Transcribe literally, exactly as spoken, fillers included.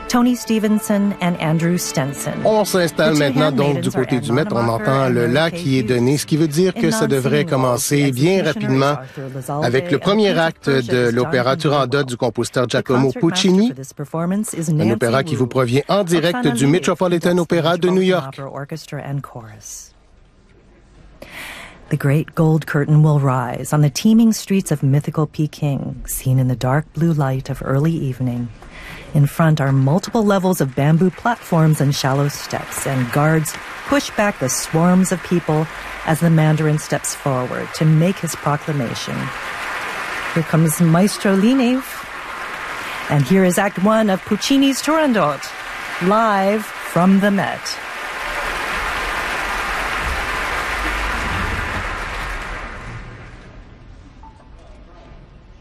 Tony Stevenson and Andrew Stenson. On s'installe maintenant donc du côté du Met. On entend le la qui est donné, ce qui veut dire que ça devrait commencer bien rapidement avec le premier acte de l'opéra Turandot du compositeur Giacomo Puccini, un opéra qui vous provient en direct du Metropolitan Opera de New York. The great gold curtain will rise on the teeming streets of mythical Peking, seen in the dark blue light of early evening. In front are multiple levels of bamboo platforms and shallow steps, and guards push back the swarms of people as the Mandarin steps forward to make his proclamation. Here comes Maestro Linev, and here is Act One of Puccini's Turandot, live from the Met.